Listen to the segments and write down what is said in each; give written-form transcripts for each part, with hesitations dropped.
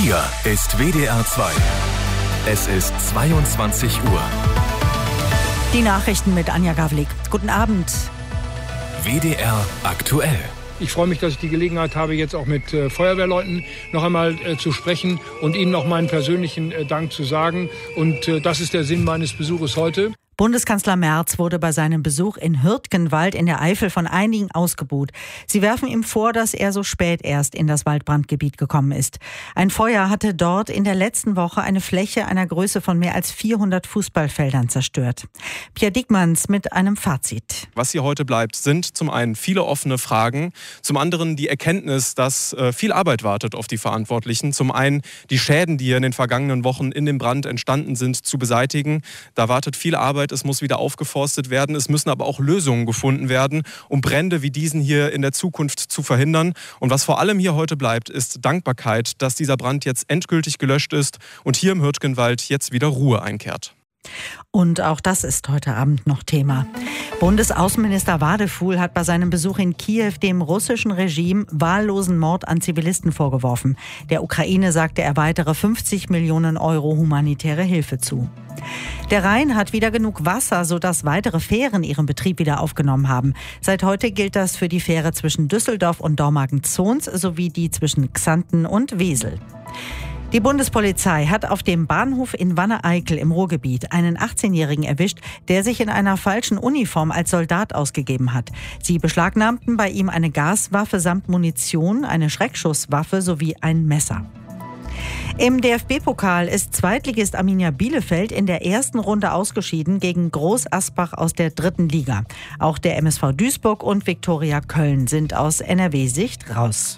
Hier ist WDR 2. Es ist 22 Uhr. Die Nachrichten mit Anja Gavlik. Guten Abend. WDR aktuell. Ich freue mich, dass ich die Gelegenheit habe, jetzt auch mit Feuerwehrleuten noch einmal zu sprechen und ihnen noch meinen persönlichen Dank zu sagen. Und das ist der Sinn meines Besuches heute. Bundeskanzler Merz wurde bei seinem Besuch in Hürtgenwald in der Eifel von einigen ausgebuht. Sie werfen ihm vor, dass er so spät erst in das Waldbrandgebiet gekommen ist. Ein Feuer hatte dort in der letzten Woche eine Fläche einer Größe von mehr als 400 Fußballfeldern zerstört. Pierre Diekmanns mit einem Fazit. Was hier heute bleibt, sind zum einen viele offene Fragen, zum anderen die Erkenntnis, dass viel Arbeit wartet auf die Verantwortlichen. Zum einen die Schäden, die hier in den vergangenen Wochen in dem Brand entstanden sind, zu beseitigen. Da wartet viel Arbeit. Es muss wieder aufgeforstet werden. Es müssen aber auch Lösungen gefunden werden, um Brände wie diesen hier in der Zukunft zu verhindern. Und was vor allem hier heute bleibt, ist Dankbarkeit, dass dieser Brand jetzt endgültig gelöscht ist und hier im Hürtgenwald jetzt wieder Ruhe einkehrt. Und auch das ist heute Abend noch Thema. Bundesaußenminister Wadefuhl hat bei seinem Besuch in Kiew dem russischen Regime wahllosen Mord an Zivilisten vorgeworfen. Der Ukraine sagte er weitere 50 Millionen Euro humanitäre Hilfe zu. Der Rhein hat wieder genug Wasser, sodass weitere Fähren ihren Betrieb wieder aufgenommen haben. Seit heute gilt das für die Fähre zwischen Düsseldorf und Dormagen-Zons sowie die zwischen Xanten und Wesel. Die Bundespolizei hat auf dem Bahnhof in Wanne-Eickel im Ruhrgebiet einen 18-Jährigen erwischt, der sich in einer falschen Uniform als Soldat ausgegeben hat. Sie beschlagnahmten bei ihm eine Gaswaffe samt Munition, eine Schreckschusswaffe sowie ein Messer. Im DFB-Pokal ist Zweitligist Arminia Bielefeld in der ersten Runde ausgeschieden gegen Groß Asbach aus der 3. Liga. Auch der MSV Duisburg und Viktoria Köln sind aus NRW-Sicht raus.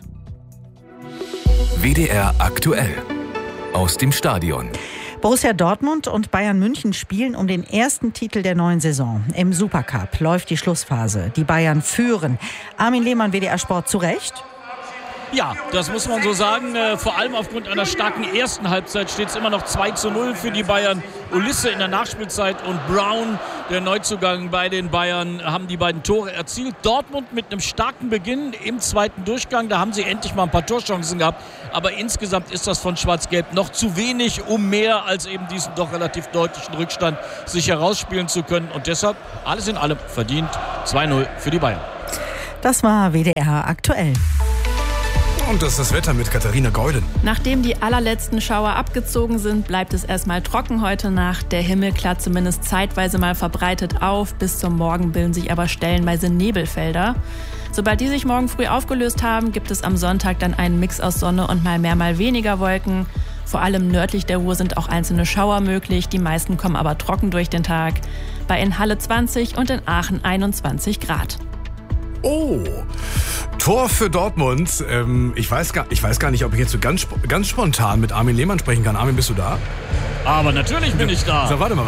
WDR aktuell. Aus dem Stadion. Borussia Dortmund und Bayern München spielen um den ersten Titel der neuen Saison. Im Supercup läuft die Schlussphase. Die Bayern führen. Armin Lehmann, WDR Sport, zu Recht? Ja, das muss man so sagen. Vor allem aufgrund einer starken ersten Halbzeit steht es immer noch 2:0 für die Bayern. Ulisse in der Nachspielzeit und Brown, der Neuzugang bei den Bayern, haben die beiden Tore erzielt. Dortmund mit einem starken Beginn im zweiten Durchgang. Da haben sie endlich mal ein paar Torchancen gehabt. Aber insgesamt ist das von Schwarz-Gelb noch zu wenig, um mehr als eben diesen doch relativ deutlichen Rückstand sich herausspielen zu können. Und deshalb alles in allem verdient 2:0 für die Bayern. Das war WDR aktuell. Und das ist das Wetter mit Katharina Geuden. Nachdem die allerletzten Schauer abgezogen sind, bleibt es erstmal trocken heute Nacht. Der Himmel klart zumindest zeitweise mal verbreitet auf. Bis zum Morgen bilden sich aber stellenweise Nebelfelder. Sobald die sich morgen früh aufgelöst haben, gibt es am Sonntag dann einen Mix aus Sonne und mal mehr, mal weniger Wolken. Vor allem nördlich der Ruhr sind auch einzelne Schauer möglich. Die meisten kommen aber trocken durch den Tag. Bei in Halle 20 und in Aachen 21 Grad. Oh, Tor für Dortmund. Ich weiß gar nicht, ob ich jetzt so ganz spontan mit Armin Lehmann sprechen kann. Armin, bist du da? Aber natürlich bin ich da. So, warte mal.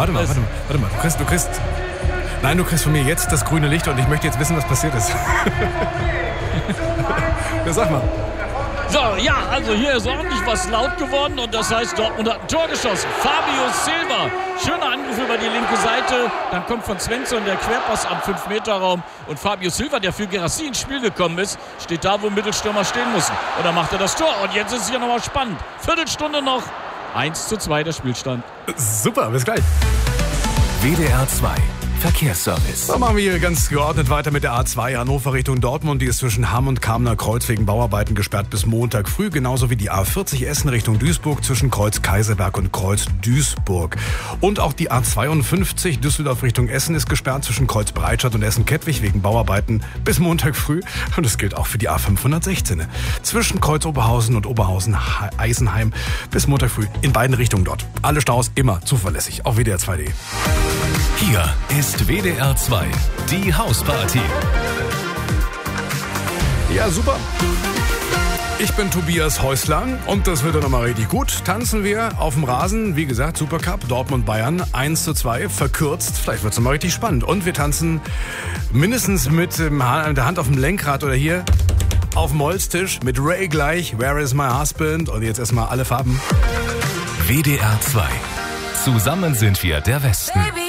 Du kriegst von mir jetzt das grüne Licht und ich möchte jetzt wissen, was passiert ist. Ja, sag mal. So, ja, also hier ist ordentlich was laut geworden und das heißt, Dortmund hat ein Tor geschossen. Fabio Silva, schöner Angriff über die linke Seite. Dann kommt von Svensson der Querpass am 5-Meter-Raum und Fabio Silva, der für Guirassy ins Spiel gekommen ist, steht da, wo Mittelstürmer stehen müssen. Und dann macht er das Tor und jetzt ist es hier nochmal spannend. Viertelstunde noch, 1:2 der Spielstand. Super, bis gleich. WDR 2. Verkehrsservice. Dann machen wir hier ganz geordnet weiter mit der A2 Hannover Richtung Dortmund. Die ist zwischen Hamm und Kamener Kreuz wegen Bauarbeiten gesperrt bis Montag früh. Genauso wie die A40 Essen Richtung Duisburg zwischen Kreuz Kaiserberg und Kreuz Duisburg. Und auch die A52 Düsseldorf Richtung Essen ist gesperrt zwischen Kreuz Breitscheid und Essen-Kettwig wegen Bauarbeiten bis Montag früh. Und das gilt auch für die A516 zwischen Kreuz Oberhausen und Oberhausen-Eisenheim bis Montag früh in beiden Richtungen dort. Alle Staus immer zuverlässig auf WDR 2.de. Hier ist WDR 2, die Hausparty. Ja, super. Ich bin Tobias Häusler und das wird dann nochmal richtig gut. Tanzen wir auf dem Rasen, wie gesagt, Supercup, Dortmund-Bayern, 1:2, verkürzt. Vielleicht wird es nochmal richtig spannend. Und wir tanzen mindestens mit der Hand auf dem Lenkrad oder hier auf dem Holztisch mit Ray gleich, Where is my husband? Und jetzt erstmal alle Farben. WDR 2. Zusammen sind wir der Westen.